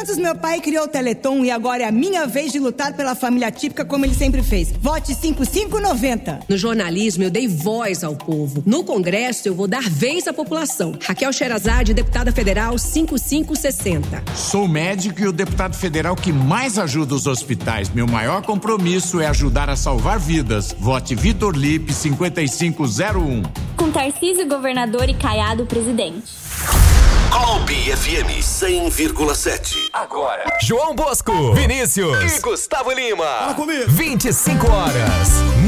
anos meu pai criou o Teleton e agora é a minha vez de lutar pela família típica como ele sempre fez. Vote 5590. No jornalismo eu dei voz ao povo. No Congresso eu vou dar vez à população. Raquel Sherazade, deputada federal 5560. Sou médico e o deputado federal que mais ajuda os hospitais. Meu maior compromisso é ajudar a salvar vidas. Vote Vitor Lipe 5501. Com Tarcísio governador e Caiado presidente. Clube FM 100,7. Agora, João Bosco, Vinícius e Gustavo Lima. Fala comigo. 25 horas.